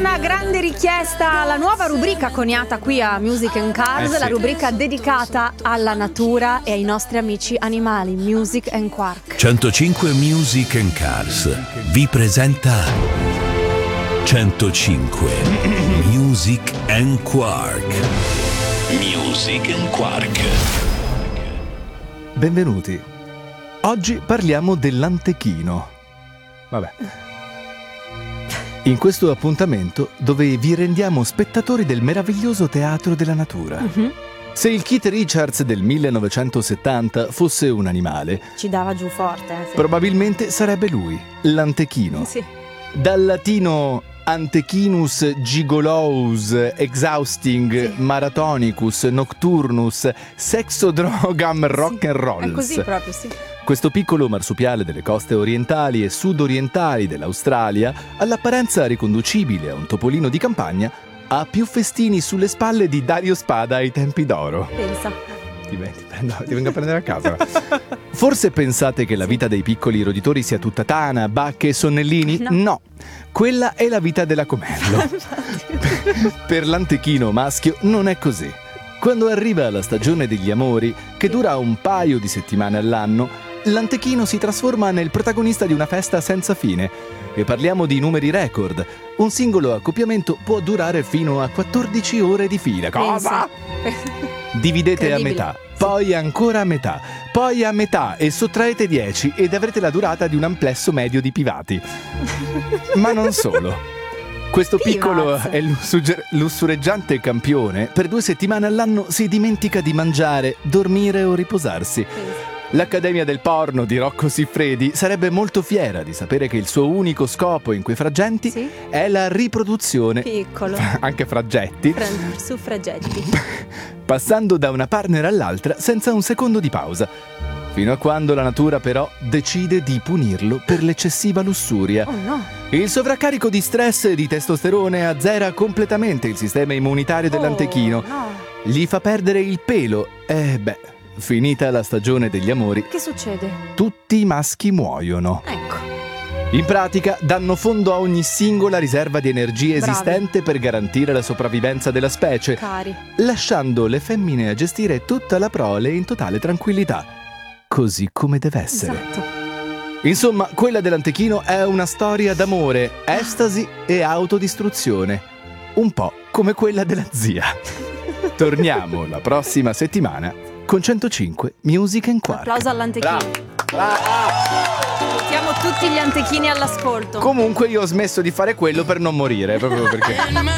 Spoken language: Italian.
una grande richiesta alla nuova rubrica coniata qui a Music and Cars, la rubrica dedicata alla natura e ai nostri amici animali, Music and Quark. 105 Music and Cars vi presenta 105 Music and Quark. Music and Quark. Benvenuti. Oggi parliamo dell'antechino. Vabbè. In questo appuntamento dove vi rendiamo spettatori del meraviglioso teatro della natura. Se il Keith Richards del 1970 fosse un animale, Ci dava giù forte. Sì. probabilmente sarebbe lui, l'antechino. Sì. Dal latino Antechinus gigolous exhausting marathonicus nocturnus sexodrogam rock and rolls. È così proprio, sì. Questo piccolo marsupiale delle coste orientali e sudorientali dell'Australia, all'apparenza riconducibile a un topolino di campagna, ha più festini sulle spalle di Dario Spada ai tempi d'oro. Pensa. Ti vengo a prendere a casa. Forse pensate che la vita dei piccoli roditori sia tutta tana, bacche e sonnellini? No. Quella è la vita dell'acomello. Per l'antechino maschio non è così. Quando arriva la stagione degli amori, che dura un paio di settimane all'anno, l'antechino si trasforma nel protagonista di una festa senza fine. E parliamo di numeri record. Un singolo accoppiamento può durare fino a 14 ore di fila. Cosa? Dividete a metà, poi ancora a metà, poi a metà e sottraete 10 ed avrete la durata di un amplesso medio di pivati. Ma non solo. Questo piccolo e lussureggiante campione per 2 settimane all'anno si dimentica di mangiare, dormire o riposarsi. L'Accademia del Porno di Rocco Siffredi sarebbe molto fiera di sapere che il suo unico scopo in quei fraggetti è la riproduzione. Piccolo. Anche fraggetti. Suffragetti. Passando da una partner all'altra senza un secondo di pausa. Fino a quando la natura però decide di punirlo per l'eccessiva lussuria. Oh no. Il sovraccarico di stress e di testosterone azzera completamente il sistema immunitario dell'antechino. No. Gli fa perdere il pelo. Finita la stagione degli amori, Che succede? tutti i maschi muoiono. Ecco. In pratica danno fondo a ogni singola riserva di energia Bravi. esistente per garantire la sopravvivenza della specie, Cari. lasciando le femmine a gestire tutta la prole in totale tranquillità. Così come deve essere. Esatto. Insomma, quella dell'antechino è una storia d'amore, estasi e autodistruzione. Un po' come quella della zia. Torniamo la prossima settimana con 105 Music and Quark. Applauso all'antechino. Salutiamo tutti gli antechini all'ascolto. Comunque io ho smesso di fare quello per non morire, proprio perché